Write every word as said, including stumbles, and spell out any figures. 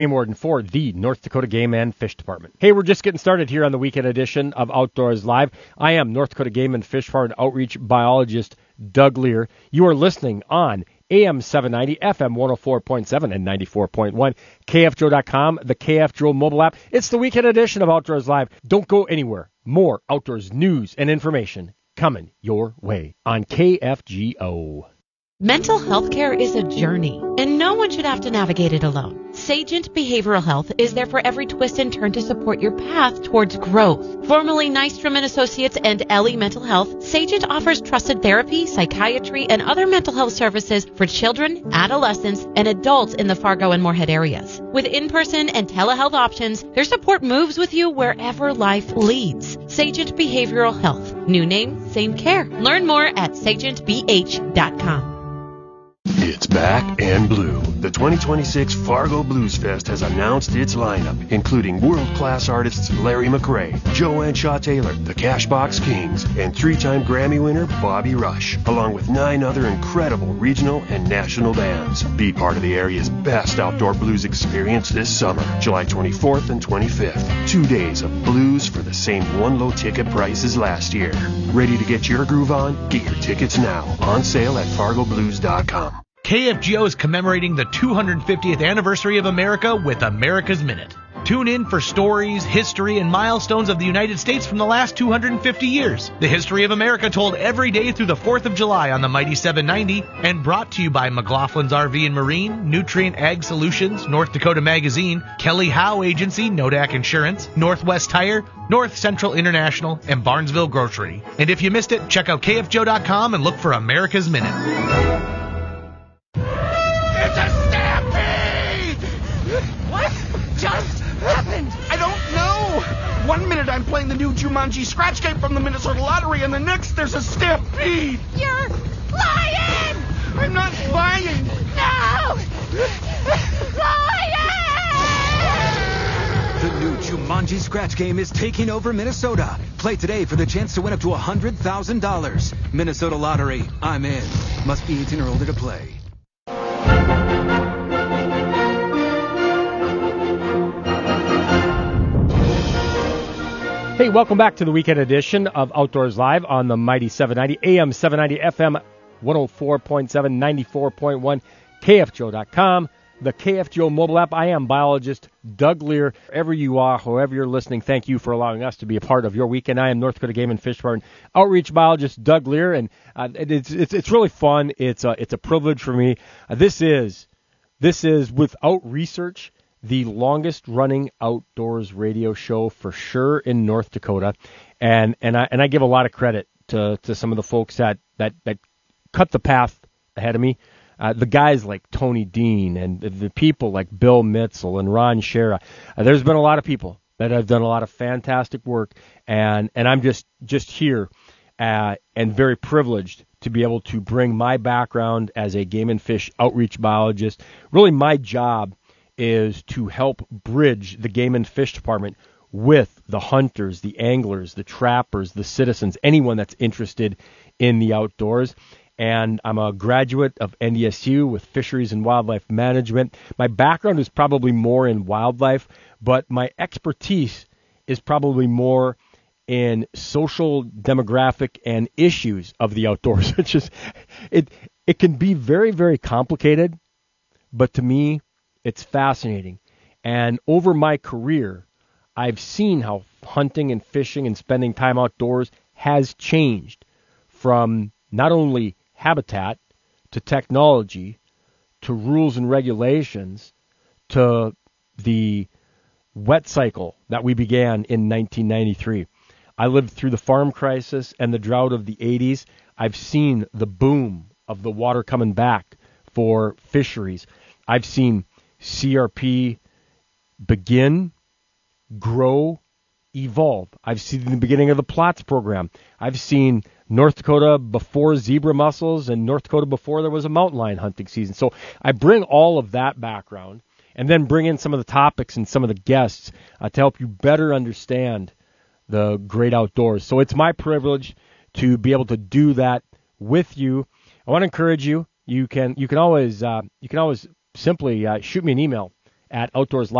Game Warden for the North Dakota Game and Fish Department. Hey, we're just getting started here on the weekend edition of Outdoors Live. I am North Dakota Game and Fish Department outreach biologist Doug Lear. You are listening on A M seven ninety, F M one oh four point seven, and ninety-four point one, K F Joe dot com, the K F Joe mobile app. It's the weekend edition of Outdoors Live. Don't go anywhere. More outdoors news and information coming your way on K F G O. Mental health care is a journey, and no one should have to navigate it alone. Sagent Behavioral Health is there for every twist and turn to support your path towards growth. Formerly Nystrom and Associates and Ellie Mental Health, Sagent offers trusted therapy, psychiatry, and other mental health services for children, adolescents, and adults in the Fargo and Moorhead areas. With in-person and telehealth options, their support moves with you wherever life leads. Sagent Behavioral Health. New name, same care. Learn more at sagent b h dot com. It's back and blue. The twenty twenty-six Fargo Blues Fest has announced its lineup, including world-class artists Larry McRae, Joanne Shaw-Taylor, the Cashbox Kings, and three-time Grammy winner Bobby Rush, along with nine other incredible regional and national bands. Be part of the area's best outdoor blues experience this summer, July twenty-fourth and twenty-fifth. Two days of blues for the same one low ticket price as last year. Ready to get your groove on? Get your tickets now. On sale at fargo blues dot com. K F G O is commemorating the two hundred fiftieth anniversary of America with America's Minute. Tune in for stories, history, and milestones of the United States from the last two hundred fifty years. The history of America told every day through the fourth of July on the Mighty seven ninety, and brought to you by McLaughlin's R V and Marine, Nutrient Ag Solutions, North Dakota Magazine, Kelly Howe Agency, Nodak Insurance, Northwest Tire, North Central International, and Barnesville Grocery. And if you missed it, check out K F Joe dot com and look for America's Minute. It's a stampede! What just happened? I don't know. One minute I'm playing the new Jumanji scratch game from the Minnesota Lottery, and the next there's a stampede. You're lying! I'm not lying. No! Lying! The new Jumanji scratch game is taking over Minnesota. Play today for the chance to win up to one hundred thousand dollars. Minnesota Lottery. I'm in. Must be eighteen or older to play. Hey, welcome back to the weekend edition of Outdoors Live on the Mighty seven ninety, A M seven ninety, F M one oh four point seven, ninety-four point one, K F Joe dot com, the K F Joe mobile app. I am biologist Doug Lear. Wherever you are, however you're listening, thank you for allowing us to be a part of your weekend. I am North Dakota Game and Fish Department outreach biologist Doug Lear, and uh, it's, it's it's really fun. It's a, it's a privilege for me. Uh, this is this is without research the longest running outdoors radio show for sure in North Dakota. And and I and I give a lot of credit to, to some of the folks that, that, that cut the path ahead of me. Uh, the guys like Tony Dean and the, the people like Bill Mitzel and Ron Shera. Uh, there's been a lot of people that have done a lot of fantastic work, and, and I'm just, just here uh, and very privileged to be able to bring my background as a game and fish outreach biologist. Really, my job is to help bridge the Game and Fish Department with the hunters, the anglers, the trappers, the citizens, anyone that's interested in the outdoors. And I'm a graduate of N D S U with Fisheries and Wildlife Management. My background is probably more in wildlife, but my expertise is probably more in social, demographic, and issues of the outdoors. It's just, it, it can be very, very complicated, but to me, it's fascinating. And over my career, I've seen how hunting and fishing and spending time outdoors has changed from not only habitat to technology to rules and regulations to the wet cycle that we began in nineteen ninety-three. I lived through the farm crisis and the drought of the eighties. I've seen the boom of the water coming back for fisheries. I've seen C R P begin, grow, evolve. I've seen the beginning of the PLOTS program. I've seen North Dakota before zebra mussels and North Dakota before there was a mountain lion hunting season. So I bring all of that background and then bring in some of the topics and some of the guests uh, to help you better understand the great outdoors. So it's my privilege to be able to do that with you. I want to encourage you. You can you can always uh, you can always simply uh, shoot me an email at Outdoors Live.